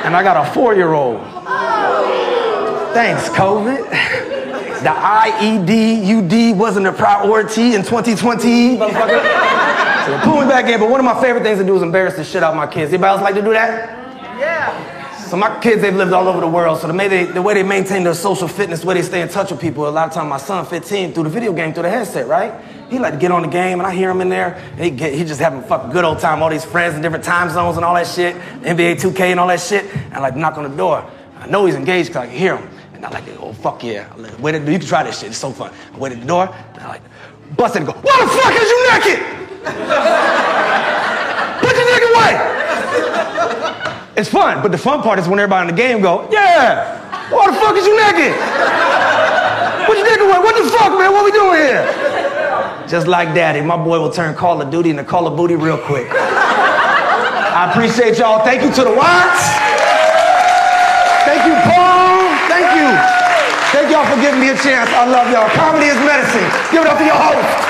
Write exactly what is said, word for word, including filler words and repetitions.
and I got a four-year-old. Thanks, COVID. The I E D U D wasn't a priority in twenty twenty, motherfucker. So they pulled me back in, but one of my favorite things to do is embarrass the shit out of my kids. Anybody else like to do that? Yeah. So my kids, they've lived all over the world, so the way they, the way they maintain their social fitness, the way they stay in touch with people, a lot of times my son, fifteen, through the video game, through the headset, right? He like to get on the game, and I hear him in there, and he, get, he just having a fucking good old time, all these friends in different time zones and all that shit, N B A two K and all that shit, and I like knock on the door. I know he's engaged because I can hear him. And I like, oh, fuck yeah. I like, wait at the door. You can try this shit. It's so fun. I wait at the door. And I like, bust it and go, why the fuck is you naked? Put your nigga away. It's fun. But the fun part is when everybody in the game go, yeah. Why the fuck is you naked? Put your nigga away. What the fuck, man? What we doing here? Just like daddy, my boy will turn Call of Duty into Call of Booty real quick. I appreciate y'all. Thank you to the Watts. Thank you, Paul. Thank you. Thank y'all for giving me a chance. I love y'all. Comedy is medicine. Give it up for your host.